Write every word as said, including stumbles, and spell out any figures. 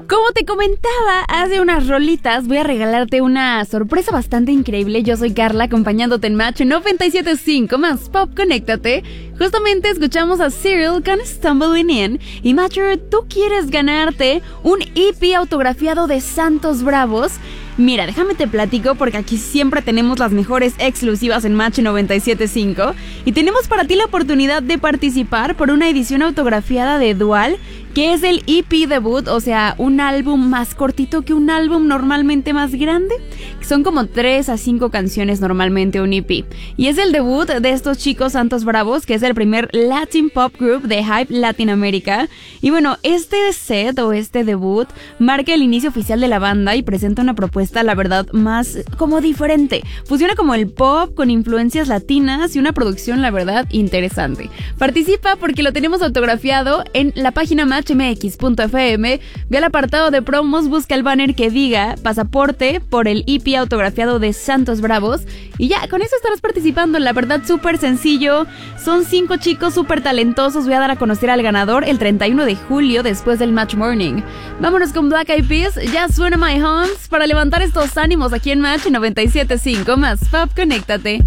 Como te comentaba hace unas rolitas, voy a regalarte una sorpresa bastante increíble. Yo soy Carla, acompañándote en Match noventa y siete punto cinco más Pop, conéctate. Justamente escuchamos a Cyril con Stumbling In. Y Matcher, ¿tú quieres ganarte un E P autografiado de Santos Bravos? Mira, déjame te platico porque aquí siempre tenemos las mejores exclusivas en Match noventa y siete punto cinco y tenemos para ti la oportunidad de participar por una edición autografiada de Dual, que es el E P debut, o sea, un álbum más cortito que un álbum normalmente más grande. Son como tres a cinco canciones normalmente un E P. Y es el debut de estos chicos Santos Bravos, que es el primer Latin Pop Group de Hype Latinoamérica. Y bueno, este set o este debut marca el inicio oficial de la banda y presenta una propuesta, la verdad, más como diferente. Fusiona como el pop con influencias latinas y una producción, la verdad, interesante. Participa porque lo tenemos autografiado en la página match m x punto f m. Ve al apartado de promos, busca el banner que diga pasaporte por el E P autografiado de Santos Bravos y ya, con eso estarás participando. La verdad, súper sencillo. Son cinco chicos súper talentosos. Voy a dar a conocer al ganador el treinta y uno de julio después del Match Morning. Vámonos con Black Eyed Peas. Ya suena My Homes para levantar estos ánimos aquí en Match noventa y siete punto cinco más Pop, conéctate.